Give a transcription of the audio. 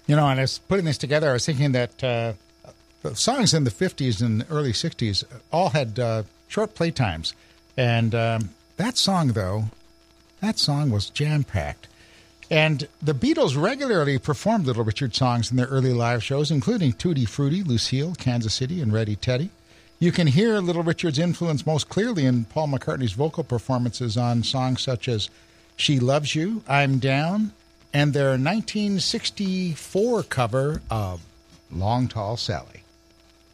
And I was putting this together, I was thinking that the songs in the 50s and early 60s all had short playtimes. And that song was jam-packed. And the Beatles regularly performed Little Richard songs in their early live shows, including Tutti Frutti, Lucille, Kansas City, and Ready Teddy. You can hear Little Richard's influence most clearly in Paul McCartney's vocal performances on songs such as She Loves You, I'm Down, and their 1964 cover of Long Tall Sally.